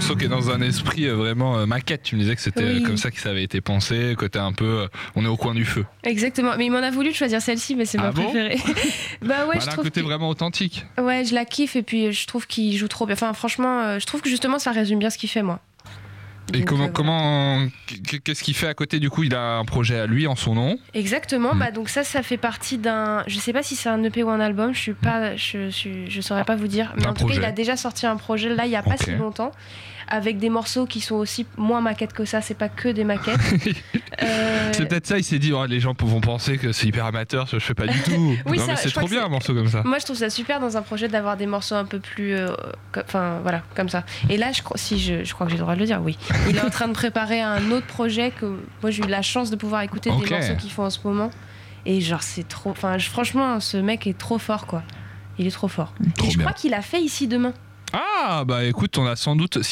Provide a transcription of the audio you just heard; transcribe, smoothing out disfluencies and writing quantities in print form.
morceau qui est dans un esprit vraiment maquette. Tu me disais que c'était comme ça que ça avait été pensé, que t'es un peu, on est au coin du feu. Exactement, mais il m'en a voulu de choisir celle-ci, mais c'est ma préférée. Bah ouais, je trouve un côté vraiment authentique. Ouais, je la kiffe et puis je trouve qu'il joue trop bien. Enfin, franchement, je trouve que justement ça résume bien ce qu'il fait, moi. Et qu'est-ce qu'il fait à côté? Du coup, il a un projet à lui en son nom. Exactement. Bah donc ça fait partie d'un. Je sais pas si c'est un EP ou un album. Je saurais pas vous dire. Mais en tout cas, il a déjà sorti un projet là il y a pas si longtemps, avec des morceaux qui sont aussi moins maquettes que ça. C'est pas que des maquettes. C'est peut-être ça. Il s'est dit les gens vont penser que c'est hyper amateur. Je fais pas du tout. Oui, non, mais c'est trop bien un morceau comme ça. Moi, je trouve ça super dans un projet d'avoir des morceaux un peu plus, enfin voilà, comme ça. Et là, je crois que j'ai le droit de le dire. Oui. Il est en train de préparer un autre projet que moi j'ai eu la chance de pouvoir écouter des morceaux qu'ils font en ce moment. Et genre c'est trop. Enfin franchement, ce mec est trop fort quoi. Il est trop fort. Et je crois qu'il a fait Ici Demain. Ah bah écoute, on a sans doute.